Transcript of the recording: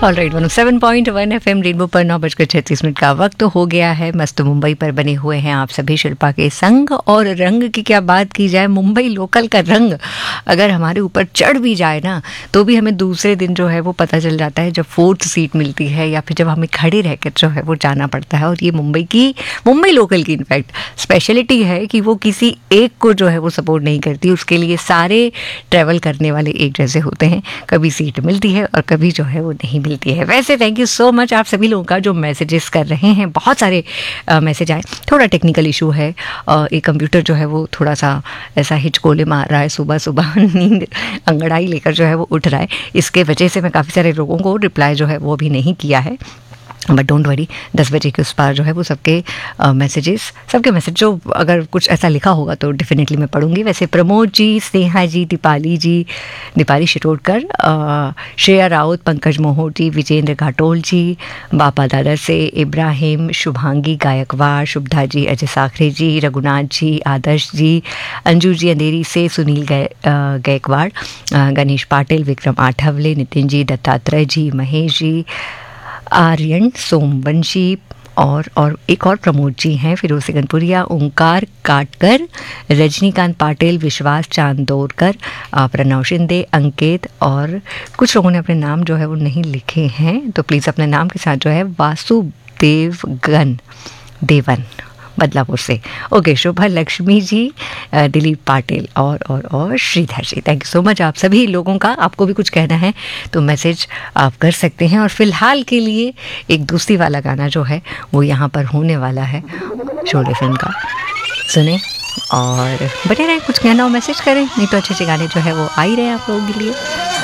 Alright 107.1 FM rainbow पर 9:36 का वक्त हो गया है। मस्त मुंबई पर बने हुए हैं आप सभी शिल्पा के संग। और रंग की क्या बात की जाए, मुंबई लोकल का रंग अगर हमारे ऊपर चढ़ भी जाए ना तो भी हमें दूसरे दिन जो है वो पता चल जाता है जब फोर्थ सीट मिलती है या फिर जब हमें खड़े रहकर जो है वो जाना पड़ता है। और ये मुंबई लोकल की इनफैक्ट स्पेशलिटी है कि वो किसी एक को जो है वो सपोर्ट नहीं करती, उसके लिए सारे ट्रैवल करने वाले एक जैसे होते हैं। कभी सीट मिलती है और कभी जो है वो नहीं मिलती है। वैसे थैंक यू सो मच आप सभी लोगों का जो मैसेजेस कर रहे हैं, बहुत सारे मैसेज आए। थोड़ा टेक्निकल इशू है, एक कंप्यूटर जो है वो थोड़ा सा ऐसा हिचकोले मार रहा है, सुबह सुबह नींद अंगड़ाई लेकर जो है वो उठ रहा है। इसके वजह से मैं काफ़ी सारे लोगों को रिप्लाई जो है वो भी नहीं किया है, बट डोंट वरी 10 बजे के उस पार जो है वो सबके मैसेज जो अगर कुछ ऐसा लिखा होगा तो डेफिनेटली मैं पढ़ूंगी। वैसे प्रमोद जी, स्नेहा जी, दीपाली शिरोडकर, श्रेया राउत, पंकज मोहोटी, विजेंद्र घाटोल जी, बापा दादर से इब्राहिम, शुभांगी गायकवाड़, शुभधा जी, अजय साखरे जी, रघुनाथ जी, आदर्श जी, अंजू जी अंधेरी से, सुनील गायकवाड़, गणेश पाटिल, विक्रम आठवले, नितिन जी, दत्तात्रेय जी, महेश जी, आर्यन सोमवंशी और एक और प्रमोद जी हैं, फिरोज गनपुरिया, ओंकार काटकर, रजनीकांत पाटिल, विश्वास चांदोरकर, प्रणव शिंदे, अंकित और कुछ लोगों ने अपने नाम जो है वो नहीं लिखे हैं, तो प्लीज़ अपने नाम के साथ जो है वासुदेवन बदलापुर से, ओके, शोभा लक्ष्मी जी, दिलीप पाटिल और श्रीधर जी। थैंक यू सो मच आप सभी लोगों का। आपको भी कुछ कहना है तो मैसेज आप कर सकते हैं। और फिलहाल के लिए एक दूसरी वाला गाना जो है वो यहाँ पर होने वाला है, शोले फिल्म का, सुने और बने रहें। कुछ कहना हो मैसेज करें, नहीं तो अच्छे अच्छे गाने जो है वो आ ही रहे हैं आप लोगों के लिए।